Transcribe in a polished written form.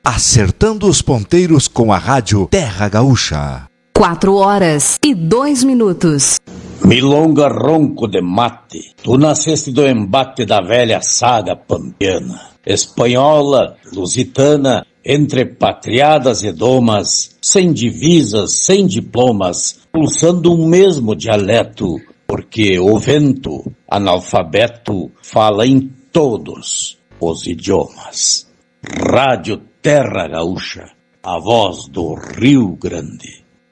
acertando os ponteiros com a rádio Terra Gaúcha. 4h02. Milonga ronco de mate, tu nasceste do embate da velha saga pampiana, espanhola, lusitana, entre patriadas e domas, sem divisas, sem diplomas, pulsando um mesmo dialeto, porque o vento, analfabeto, fala em todos os idiomas. Rádio Terra Gaúcha, a voz do Rio Grande.